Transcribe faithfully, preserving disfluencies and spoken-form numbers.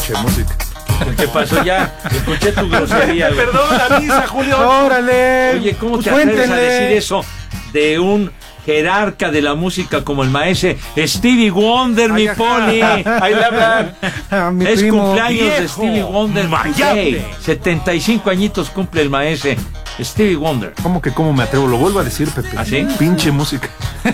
Pinche música. ¿Qué pasó ya? Escuché tu grosería, güey. Perdón, la misa, Julio. Órale. Oye, ¿cómo te Cuéntenle. atreves a decir eso de un jerarca de la música como el maestro Stevie Wonder, Ay, mi ajá. Poli? Ahí le hablan. A mi Es primo cumpleaños de viejo, Stevie Wonder. mayable. Hey, setenta y cinco añitos cumple el maestro Stevie Wonder. ¿Cómo que cómo me atrevo? Lo vuelvo a decir, Pepe. ¿Ah, sí? Pinche música.